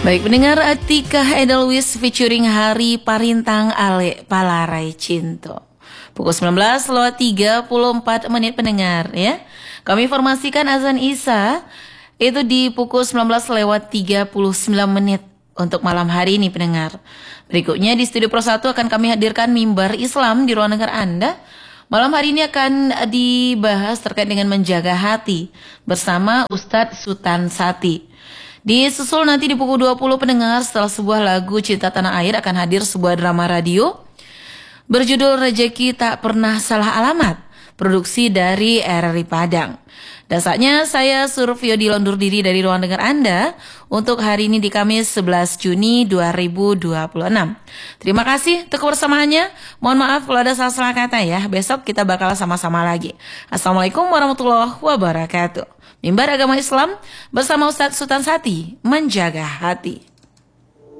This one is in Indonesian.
Baik pendengar, Atika Edelweiss featuring Hari Parintang Ale Palarai Cinto. Pukul 19:34 pendengar ya. Kami informasikan azan Isya itu di pukul 19:39 untuk malam hari ini pendengar. Berikutnya di Studio Pro 1 akan kami hadirkan mimbar Islam di ruang dengar Anda. Malam hari ini akan dibahas terkait dengan menjaga hati bersama Ustadz Sutan Sati. Disusul nanti di pukul 20 pendengar, setelah sebuah lagu Cinta Tanah Air akan hadir sebuah drama radio berjudul Rezeki Tak Pernah Salah Alamat, produksi dari RRI Padang. Dan saatnya saya Survio undur diri dari ruang dengar Anda untuk hari ini di Kamis 11 Juni 2026. Terima kasih untuk kebersamaannya. Mohon maaf kalau ada salah-salah kata ya. Besok kita bakal sama-sama lagi. Assalamualaikum warahmatullahi wabarakatuh. Mimbar Agama Islam bersama Ustadz Sutan Sati, menjaga hati.